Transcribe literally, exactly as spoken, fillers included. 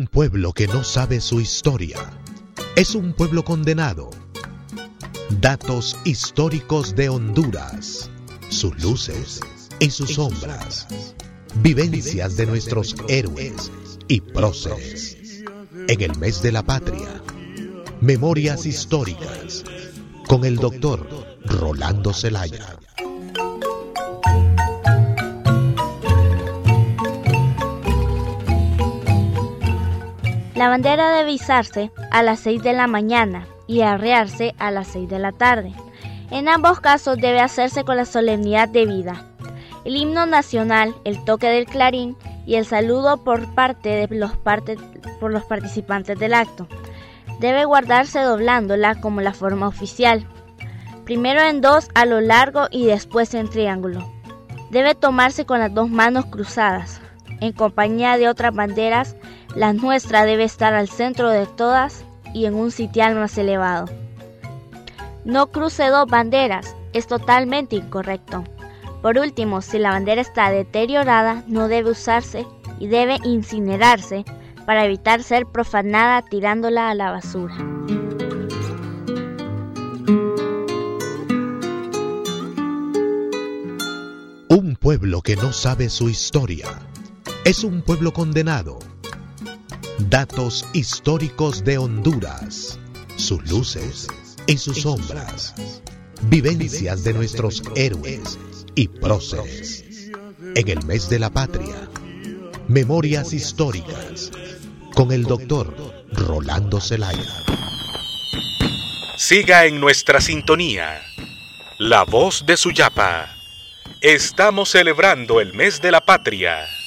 pueblo que no sabe su historia es un pueblo condenado. Datos históricos de Honduras, sus luces y sus sombras, vivencias de nuestros héroes y próceres. En el mes de la patria, memorias históricas con el doctor Rolando Zelaya. La bandera debe izarse a las seis de la mañana y arrearse a las seis de la tarde. En ambos casos debe hacerse con la solemnidad debida. El himno nacional, el toque del clarín y el saludo por parte de los, parte, por los participantes del acto. Debe guardarse doblándola como la forma oficial. Primero en dos a lo largo y después en triángulo. Debe tomarse con las dos manos cruzadas. En compañía de otras banderas, la nuestra debe estar al centro de todas y en un sitial más elevado. No cruce dos banderas, es totalmente incorrecto. Por último, si la bandera está deteriorada, no debe usarse y debe incinerarse para evitar ser profanada tirándola a la basura. Un pueblo que no sabe su historia es un pueblo condenado. Datos históricos de Honduras, sus luces y sus sombras, vivencias de nuestros héroes y próceres. En el mes de la patria, memorias históricas con el doctor Rolando Zelaya. Siga en nuestra sintonía, La Voz de Suyapa. Estamos celebrando el mes de la patria.